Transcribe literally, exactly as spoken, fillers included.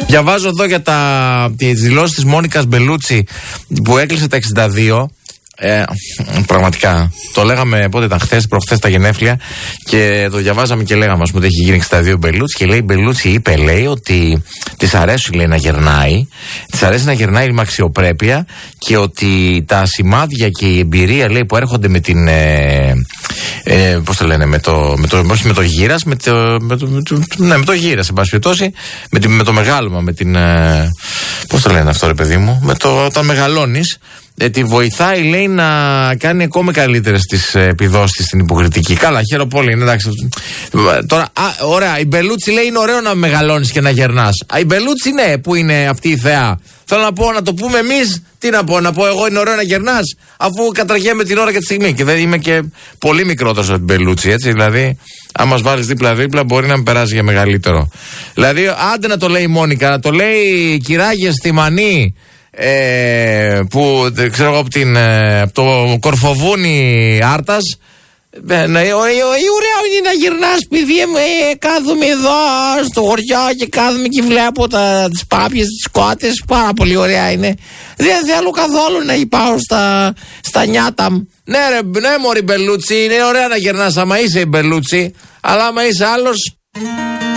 Διαβάζω εδώ για τις δηλώσεις της Μόνικας Μπελούτσι που έκλεισε τα εξήντα δύο. Ε, πραγματικά το λέγαμε πότε ήταν, χθες, προχθές τα γενέθλια, και το διαβάζαμε και λέγαμε ας πούμε ότι έχει γίνει εξήντα δύο Μπελούτσι. Και λέει η Μπελούτσι είπε, λέει, ότι της αρέσει, λέει, να γερνάει, της αρέσει να γερνάει με αξιοπρέπεια, και ότι τα σημάδια και η εμπειρία, λέει, που έρχονται με την ε, ε, πώς το λένε, με το, με το, όχι με το γύρας, με το, με το, με το, ναι, με το γύρας, εν πάση περιπτώσει, με, τη, με το μεγάλωμα, με την ε, πώς το λένε αυτό, ρε παιδί μου, με το, όταν μεγαλώνεις, Ε, τη βοηθάει, λέει, να κάνει ακόμη καλύτερες τις επιδόσεις στην υποκριτική. Καλά, χαίρομαι πολύ, εντάξει. Τώρα, α, ωραία, η Μπελούτσι λέει είναι ωραίο να μεγαλώνεις και να γερνάς. Α, η Μπελούτσι, ναι, που είναι αυτή η θεά. Θέλω να πω, να το πούμε εμείς, τι να πω, να πω εγώ είναι ωραίο να γερνάς, αφού κατραγέμαι την ώρα και τη στιγμή. Και δεν είμαι και πολύ μικρότερος από την Μπελούτσι, έτσι. Δηλαδή, αν μας βάλεις δίπλα-δίπλα, μπορεί να με περάσει για μεγαλύτερο. Δηλαδή, άντε να το λέει η Μόνικα, να το λέει κυράγες στη Μανή. Ε, που ξέρω εγώ από, την, από το Κορφοβούνι Άρτας, ε, ναι, ωραία είναι να γυρνάς, παιδί μου, ε, κάθομαι εδώ στο χωριό και κάθομαι και βλέπω τα, τις πάπιες, τις κότες, πάρα πολύ ωραία είναι, δεν θέλω καθόλου να πάω στα, στα νιάτα μου. Ναι ρε, ναι μωρή Μπελούτσι, είναι ωραία να γυρνάς άμα είσαι η Μπελούτσι, αλλά άμα είσαι άλλος